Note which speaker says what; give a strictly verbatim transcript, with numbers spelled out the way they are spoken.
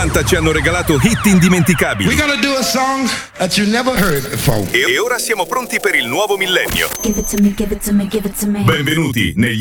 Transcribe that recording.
Speaker 1: ottanta ci hanno regalato hit indimenticabili.
Speaker 2: We're gonna do a song that you never heard before.
Speaker 1: E ora siamo pronti per il nuovo millennio.
Speaker 3: Give it to me, give it to me, give it to me.
Speaker 1: Benvenuti negli